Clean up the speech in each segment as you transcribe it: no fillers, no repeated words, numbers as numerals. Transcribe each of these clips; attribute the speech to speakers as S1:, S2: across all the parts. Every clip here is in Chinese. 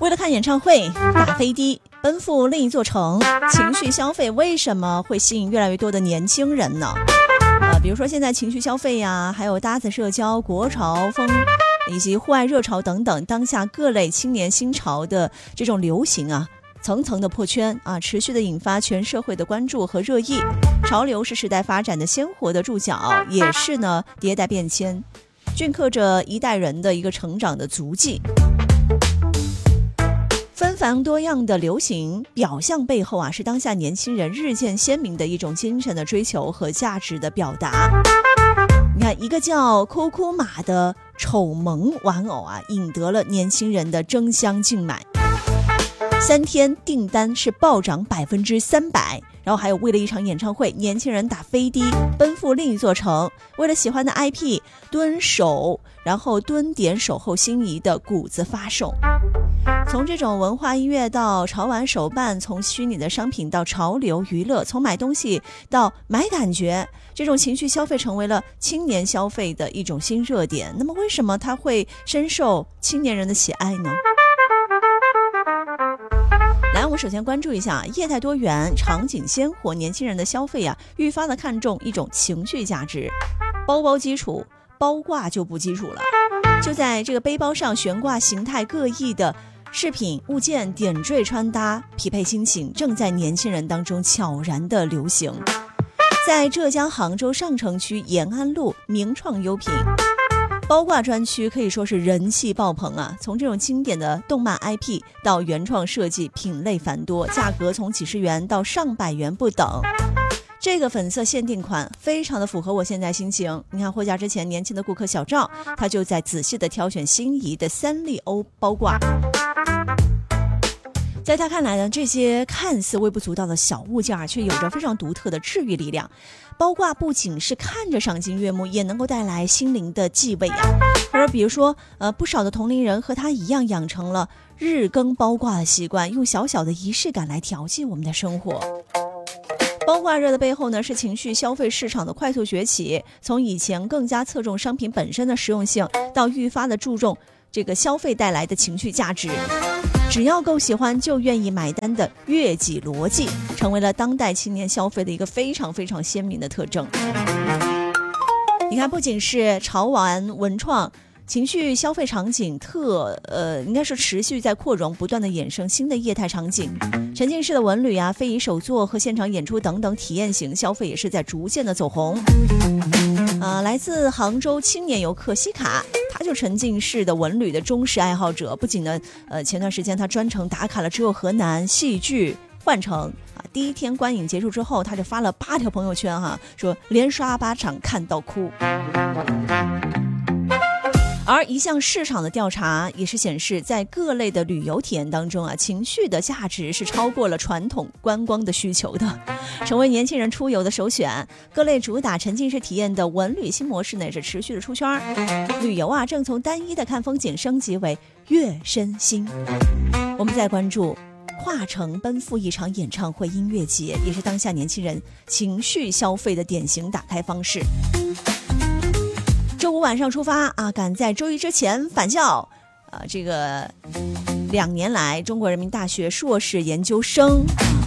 S1: 为了看演唱会打飞的奔赴另一座城，情绪消费为什么会吸引越来越多的年轻人呢？比如说现在情绪消费呀，还有搭子社交、国潮风以及户外热潮等等，当下各类青年新潮的这种流行啊，层层的破圈啊，持续的引发全社会的关注和热议。潮流是时代发展的鲜活的注脚，也是呢迭代变迁，镌刻着一代人的一个成长的足迹。纷繁多样的流行表象背后啊，是当下年轻人日渐鲜明的一种精神的追求和价值的表达。你看，一个叫酷酷马的丑萌玩偶啊，引得了年轻人的争相竞买，3天订单是暴涨300%。然后还有为了一场演唱会，年轻人打飞的奔赴另一座城，为了喜欢的 IP 蹲守，然后蹲点守候心仪的谷子发售。从这种文化音乐到潮玩手办，从虚拟的商品到潮流娱乐，从买东西到买感觉，这种情绪消费成为了青年消费的一种新热点。那么为什么它会深受青年人的喜爱呢？来，我们首先关注一下业态多元、场景鲜活，年轻人的消费啊，愈发的看重一种情绪价值。包包基础，包挂就不基础了。就在这个背包上悬挂形态各异的饰品物件，点缀穿搭，匹配心情，正在年轻人当中悄然的流行。在浙江杭州上城区延安路名创优品包挂专区可以说是人气爆棚啊！从这种经典的动漫 IP 到原创设计，品类繁多，价格从几十元到上百元不等。这个粉色限定款非常的符合我现在心情。你看货架之前，年轻的顾客小赵，他就在仔细的挑选心仪的3丽欧包挂。在他看来呢，这些看似微不足道的小物件却有着非常独特的治愈力量。包挂不仅是看着赏心悦目，也能够带来心灵的悸味啊。或者比如说不少的同龄人和他一样养成了日更包挂的习惯，用小小的仪式感来调剂我们的生活。包挂热的背后呢，是情绪消费市场的快速崛起，从以前更加侧重商品本身的实用性，到愈发的注重这个消费带来的情绪价值。只要够喜欢就愿意买单的悦己逻辑，成为了当代青年消费的一个非常非常鲜明的特征。你看，不仅是潮玩文创，情绪消费场景应该是持续在扩容，不断的衍生新的业态场景。沉浸式的文旅啊、非遗手作和现场演出等等体验型消费也是在逐渐的走红。来自杭州青年游客西卡，他就沉浸式的文旅的忠实爱好者。不仅呢，前段时间他专程打卡了只有河南戏剧换乘第一天观影结束之后，他就发了8条朋友圈说连刷8场看到哭。而一项市场的调查也是显示，在各类的旅游体验当中情绪的价值是超过了传统观光的需求的，成为年轻人出游的首选。各类主打沉浸式体验的文旅新模式呢，也是持续的出圈。旅游正从单一的看风景升级为悦身心。我们再关注跨城奔赴一场演唱会音乐节，也是当下年轻人情绪消费的典型打开方式。周五晚上出发赶在周一之前返校。这个2年来，中国人民大学硕士研究生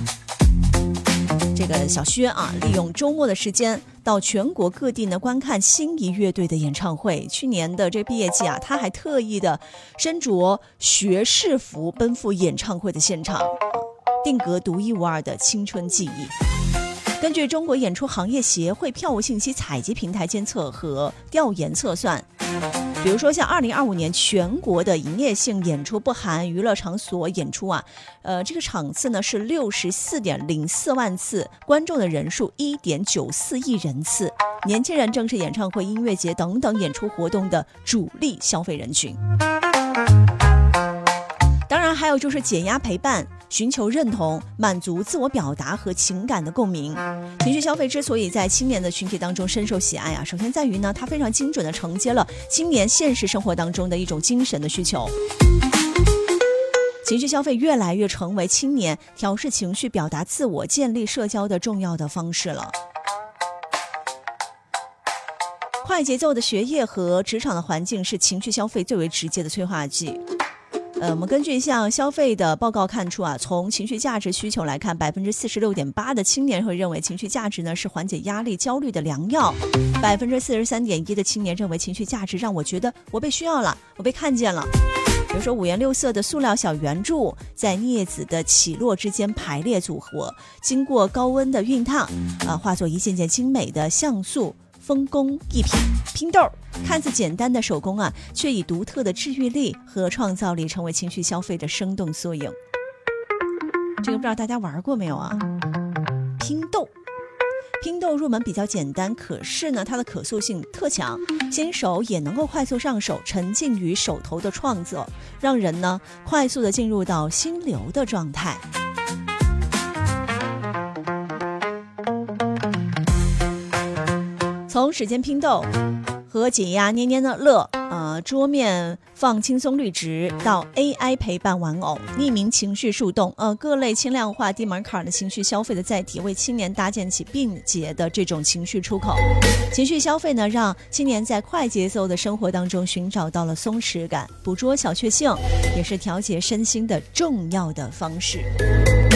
S1: 这个小薛利用周末的时间到全国各地呢观看心仪乐队的演唱会。去年的这毕业季他还特意的身着学士服奔赴演唱会的现场，定格独一无二的青春记忆。根据中国演出行业协会票务信息采集平台监测和调研测算，比如说像2025年全国的营业性演出不含娱乐场所演出这个场次呢是64.04万次，观众的人数1.94亿人次，年轻人正是演唱会、音乐节等等演出活动的主力消费人群。当然还有就是减压陪伴，寻求认同，满足自我表达和情感的共鸣。情绪消费之所以在青年的群体当中深受喜爱首先在于呢，它非常精准地承接了青年现实生活当中的一种精神的需求。情绪消费越来越成为青年调试情绪、表达自我、建立社交的重要的方式了。快节奏的学业和职场的环境是情绪消费最为直接的催化剂。 我们根据一项消费的报告看出啊，从情绪价值需求来看，46.8%的青年会认为情绪价值呢是缓解压力、焦虑的良药，43.1%的青年认为情绪价值让我觉得我被需要了，我被看见了。比如说五颜六色的塑料小圆柱在镊子的起落之间排列组合，经过高温的熨烫，化作一件件精美的像素风工艺品。拼豆看似简单的手工啊，却以独特的治愈力和创造力成为情绪消费的生动缩影。这个不知道大家玩过没有啊？拼豆入门比较简单，可是呢它的可塑性特强，新手也能够快速上手，沉浸于手头的创作，让人呢快速的进入到心流的状态。从时间拼豆和解压捏捏的乐，桌面放轻松绿植，到 AI 陪伴玩偶、匿名情绪树洞，各类轻量化、低门槛的情绪消费的载体，为青年搭建起便捷的这种情绪出口。情绪消费呢，让青年在快节奏的生活当中寻找到了松弛感，捕捉小确幸，也是调节身心的重要的方式。